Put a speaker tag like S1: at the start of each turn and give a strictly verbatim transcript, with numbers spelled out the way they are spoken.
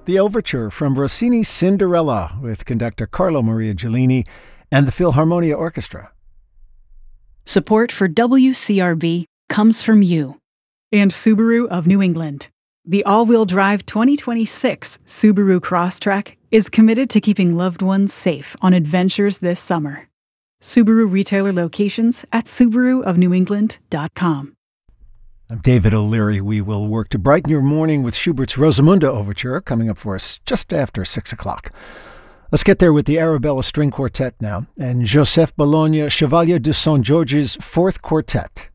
S1: The overture from Rossini's Cinderella with conductor Carlo Maria Giulini and the Philharmonia Orchestra.
S2: Support for W C R B comes from you.
S3: And Subaru of New England. The all-wheel drive twenty twenty-six Subaru Crosstrek is committed to keeping loved ones safe on adventures this summer. Subaru retailer locations at subaru of new england dot com.
S1: I'm David O'Leary. We will work to brighten your morning with Schubert's Rosamunde Overture coming up for us just after six o'clock. Let's get there with the Arabella String Quartet now and Joseph Bologna Chevalier de Saint George's Fourth Quartet.